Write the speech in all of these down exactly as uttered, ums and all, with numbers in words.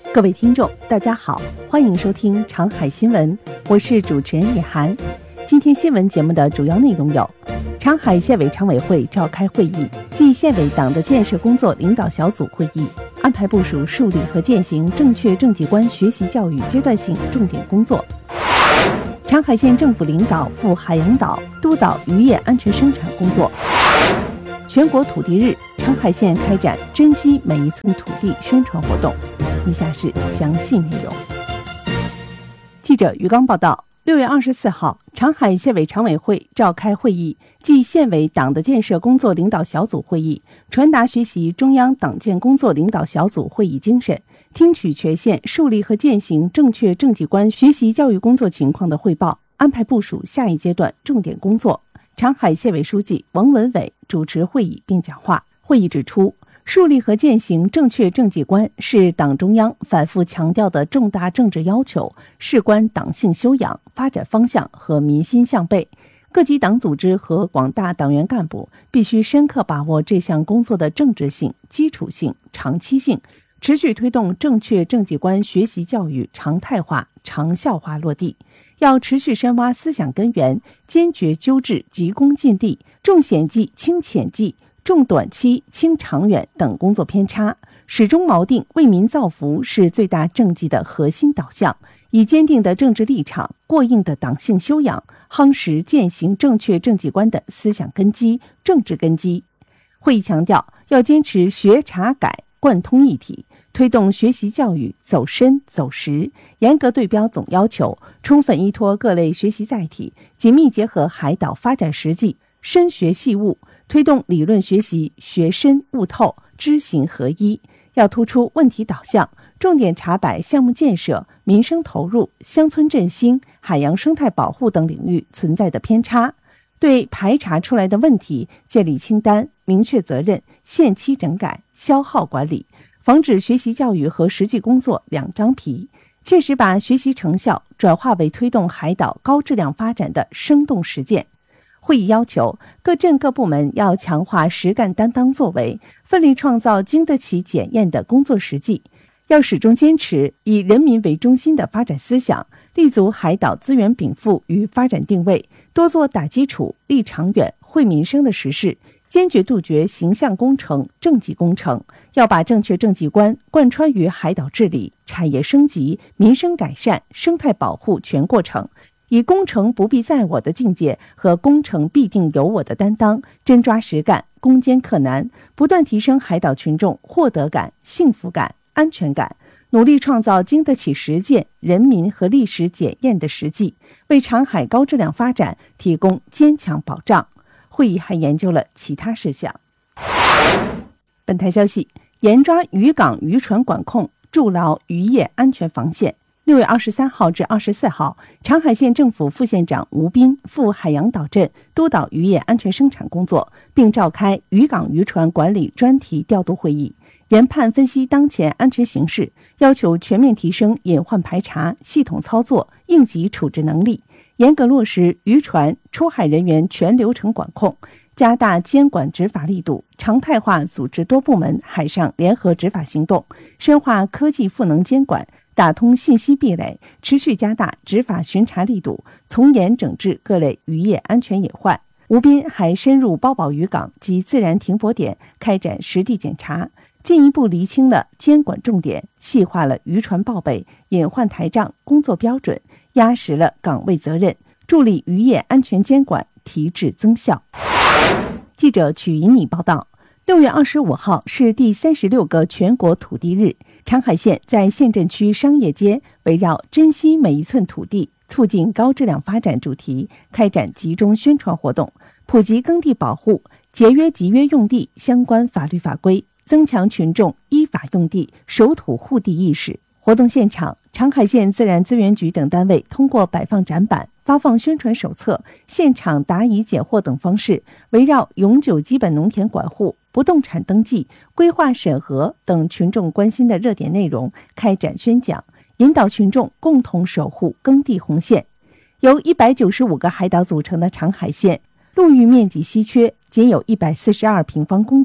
各位听众大家好，欢迎收听长海新闻，我是主持人叶涵。今天新闻节目的主要内容有：长海县委常委会召开会议，暨县委党的建设工作领导小组会议，安排部署树立和践行正确政绩观学习教育阶段性重点工作。长海县政府领导赴海洋岛督导渔业安全生产工作。全国土地日，长海县开展珍惜每一寸土地宣传活动。以下是详细内容。记者于刚报道，六月二十四号，长海县委常委会召开会议，暨县委党的建设工作领导小组会议，传达学习中央党建工作领导小组会议精神，听取全县树立和践行正确政绩观学习教育工作情况的汇报，安排部署下一阶段重点工作。长海县委书记王文伟主持会议并讲话。会议指出，树立和践行正确政绩观是党中央反复强调的重大政治要求，事关党性修养、发展方向和民心向背。各级党组织和广大党员干部必须深刻把握这项工作的政治性、基础性、长期性，持续推动正确政绩观学习教育常态化、长效化落地。要持续深挖思想根源，坚决纠治急功近利、重显技轻潜技、重短期轻长远等工作偏差，始终锚定为民造福是最大政绩的核心导向，以坚定的政治立场、过硬的党性修养，夯实践行正确政绩观的思想根基、政治根基。会议强调，要坚持学查改贯通一体，推动学习教育走深走实，严格对标总要求，充分依托各类学习载体，紧密结合海岛发展实际，深学细悟，推动理论学习学深悟透、知行合一。要突出问题导向，重点查摆项目建设、民生投入、乡村振兴、海洋生态保护等领域存在的偏差，对排查出来的问题建立清单，明确责任，限期整改，消耗管理，防止学习教育和实际工作两张皮，切实把学习成效转化为推动海岛高质量发展的生动实践。会议要求各镇各部门要强化实干担当作为，奋力创造经得起检验的工作实际，要始终坚持以人民为中心的发展思想，立足海岛资源禀赋与发展定位，多做打基础、立长远、惠民生的实事，坚决杜绝形象工程、政绩工程，要把正确政绩观贯穿于海岛治理、产业升级、民生改善、生态保护全过程，以工程不必在我的境界和工程必定有我的担当，真抓实干，攻坚克难，不断提升海岛群众获得感、幸福感、安全感，努力创造经得起实践、人民和历史检验的实际，为长海高质量发展提供坚强保障。会议还研究了其他事项。本台消息，严抓渔港渔船管控，筑牢渔业安全防线。六月二十三号至二十四号，长海县政府副县长吴斌赴海洋岛镇督导渔业安全生产工作，并召开渔港渔船管理专题调度会议，研判分析当前安全形势，要求全面提升隐患排查、系统操作、应急处置能力，严格落实渔船出海人员全流程管控，加大监管执法力度，常态化组织多部门海上联合执法行动，深化科技赋能监管，打通信息壁垒，持续加大执法巡查力度，从严整治各类渔业安全隐患。吴斌还深入包保渔港及自然停泊点开展实地检查，进一步厘清了监管重点，细化了渔船报备、隐患台账工作标准，压实了岗位责任，助力渔业安全监管提质增效。记者曲云妮报道，六月二十五号是第三十六个全国土地日，长海县在县镇区商业街围绕珍惜每一寸土地、促进高质量发展主题开展集中宣传活动，普及耕地保护、节约集约用地相关法律法规，增强群众依法用地、守土护地意识。活动现场，长海县自然资源局等单位通过摆放展板、发放宣传手册、现场答疑解惑等方式，围绕永久基本农田管护、不动产登记、规划审核等群众关心的热点内容开展宣讲，引导群众共同守护耕地红线。由一百九十五个海岛组成的长海县，陆域面积稀缺，仅有一百四十二平方公里，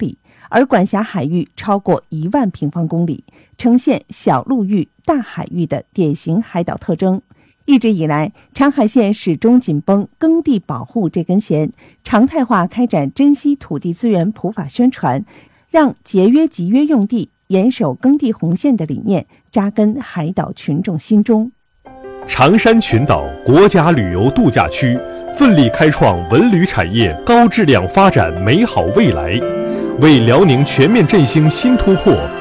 而管辖海域超过一万平方公里，呈现小陆域、大海域的典型海岛特征。一直以来，长海县始终紧绷耕地保护这根弦，常态化开展珍惜土地资源普法宣传，让节约集约用地、严守耕地红线的理念扎根海岛群众心中。 长山群岛国家旅游度假区奋力开创文旅产业高质量发展美好未来，为辽宁全面振兴新突破